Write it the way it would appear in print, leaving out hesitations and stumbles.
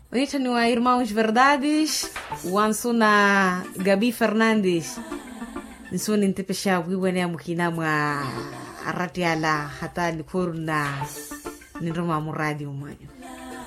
Oita ni wa Irmãos Verdades, o Ansuna Gabi Fernandes. Nisuni ntepesha wiwene mukina mwa aratiala hata likuruna niroma mu radio mwanyo.